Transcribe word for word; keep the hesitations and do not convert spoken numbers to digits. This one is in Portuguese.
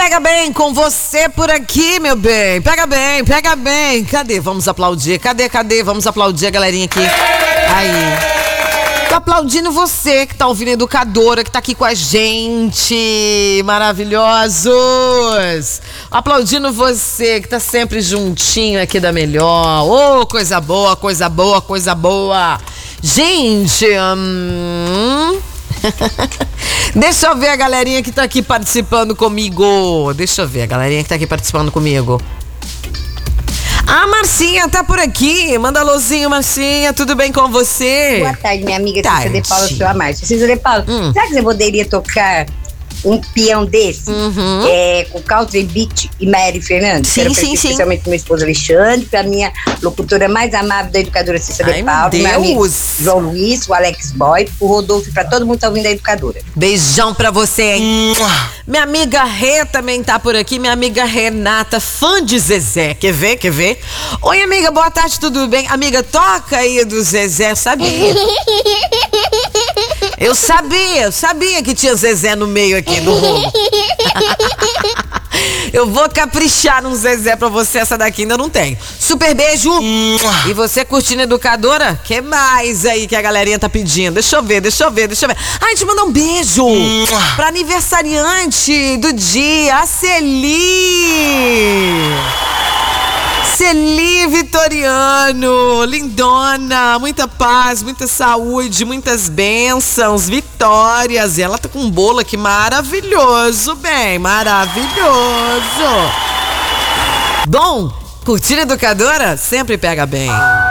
Pega bem com você por aqui, meu bem. Pega bem, pega bem. Cadê? Vamos aplaudir. Cadê, cadê? Vamos aplaudir a galerinha aqui. Aí. Tô aplaudindo você que tá ouvindo a Educadora, que tá aqui com a gente. Maravilhosos. Aplaudindo você que tá sempre juntinho aqui da Melhor. Ô, oh, coisa boa, coisa boa, coisa boa. Gente, hum... deixa eu ver a galerinha que tá aqui participando comigo. Deixa eu ver a galerinha que tá aqui participando comigo. A Marcinha tá por aqui. Manda alôzinho, Marcinha. Tudo bem com você? Boa tarde, minha amiga tarde. Cícera de Paula, sou a Márcia. Cícera de Paula, hum. será que você poderia tocar um peão desse? Uhum. É, com Country Beat e Mary Fernandes? Sim, Quero sim, pedir sim. especialmente pro meu esposo Alexandre, pra minha locutora mais amável da Educadora Cícera de Paula, meu amigo João Luiz, o Alex Boy, o Rodolfo e pra todo mundo que tá ouvindo a Educadora. Beijão pra você, hein? Minha amiga Rê também tá por aqui. Minha amiga Renata, fã de Zezé. Quer ver? Quer ver? Oi, amiga, boa tarde, tudo bem? Amiga, toca aí do Zezé, sabia? Eu sabia, eu sabia que tinha Zezé no meio aqui do rolo. Eu vou caprichar num Zezé pra você, essa daqui ainda não tem. Super beijo. E você curtindo Educadora? Que mais aí que a galerinha tá pedindo? Deixa eu ver, deixa eu ver, deixa eu ver. Ai, deixa eu mandar um beijo pra aniversariante do dia, a Celi. Celi Vitoriano, lindona, muita paz, muita saúde, muitas bênçãos, vitórias. E ela tá com um bolo aqui maravilhoso, bem, maravilhoso. Bom, curtir Educadora sempre pega bem.